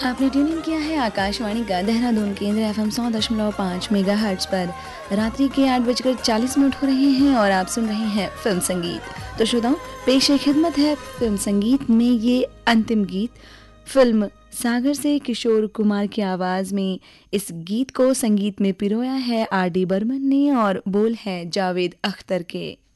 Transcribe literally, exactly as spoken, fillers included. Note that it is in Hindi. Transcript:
आपने ट्यून इन किया है आकाशवाणी का देहरादून केंद्र एफ एम सौ दशमलव पाँच मेगा हर्ट्ज पर। रात्रि के आठ बजकर चालीस मिनट हो रहे हैं और आप सुन रहे हैं फिल्म संगीत। तो श्रोताओं, पेश खिदमत है फिल्म संगीत में ये अंतिम गीत। फिल्म सागर से किशोर कुमार की आवाज़ में इस गीत को संगीत में पिरोया है आर डी बर्मन ने और बोल है जावेद अख्तर के।